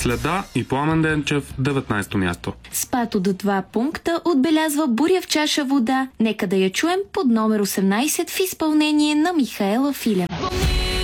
Следа и Пламен Денчев 19-то място. Спад от 2 пункта отбелязва Буря в чаша вода. Нека да я чуем под номер 18 в изпълнение на Михаела Филева.